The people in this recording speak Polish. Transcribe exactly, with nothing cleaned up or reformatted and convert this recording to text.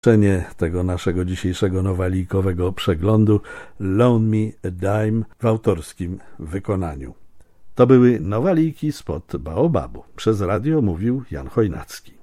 Zakończenie tego naszego dzisiejszego nowalijkowego przeglądu Loan Me a Dime w autorskim wykonaniu. To były nowaliki spod Baobabu. Przez radio mówił Jan Chojnacki.